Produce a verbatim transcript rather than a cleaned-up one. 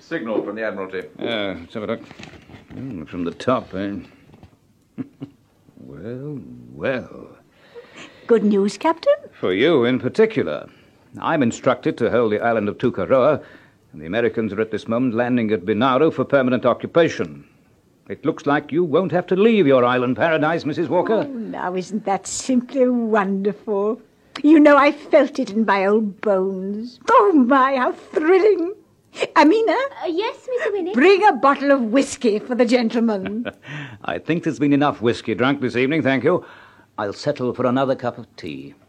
Signal from the Admiralty. Yeah, let's have a look. Mm, from the top, eh? Well, well. Good news, Captain? For you in particular. I'm instructed to hold the island of Tukaroa, and the Americans are at this moment landing at Binaro for permanent occupation. It looks like you won't have to leave your island paradise, Missus Walker. Oh, now, isn't that simply wonderful? You know, I felt it in my old bones. Oh, my, how thrilling. Amina? Uh, yes, Miss Winnie? Bring a bottle of whiskey for the gentleman. I think there's been enough whiskey drunk this evening, thank you. I'll settle for another cup of tea.